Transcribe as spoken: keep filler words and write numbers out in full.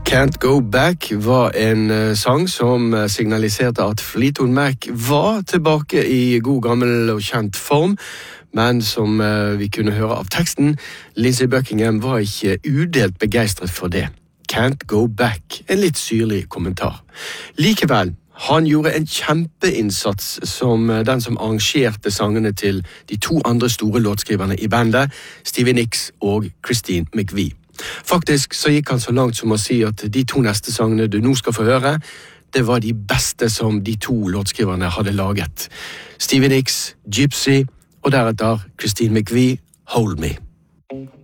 Can't Go Back var en uh, sang som uh, signaliserte at Fleetwood Mac var tilbake i god gammel og kjent form, men som uh, vi kunne høre av teksten, Lindsey Buckingham var ikke udelt begeistret for det. Can't Go Back, en litt syrlig kommentar. Likevel, han gjorde en kjempeinnsats som uh, den som arrangerte sangene til de to andre store låtskriverne i bandet, Stevie Nicks og Christine McVie. Faktisk så gikk han så langt som å si at de to neste sangene du nå skal få høre, det var de beste som de to låtskriverne hadde laget. Stevie Nicks, Gypsy, og deretter Christine McVie, Hold Me.